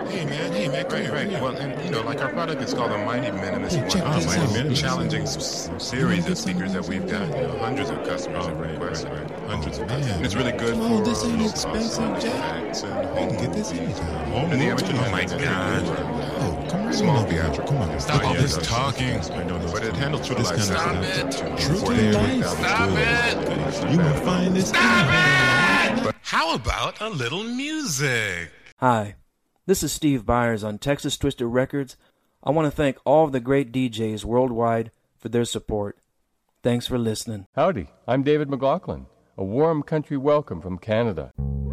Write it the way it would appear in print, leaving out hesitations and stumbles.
Hey man, come here. Well, and like our product is called the Mighty Minimus. Hey, check this out. Mighty challenging series of speakers that we've got. Hundreds of customers have requested. Hundreds of customers. And it's really good Come on, for this ain't low expensive, cost Jack. effects We and can home get this anytime. And the original. Oh my God. Oh, come on. Small over here. theatrical. Come on. Stop all this talking. But it handles true to This life kind of sound. stuff. to True to 48,000 life. Stop good. it. You will find this anywhere. How about a little music? Hi, this is Steve Byers on Texas Twisted Records. I want to thank all of the great DJs worldwide for their support. Thanks for listening. Howdy, I'm David McLaughlin. A warm country welcome from Canada.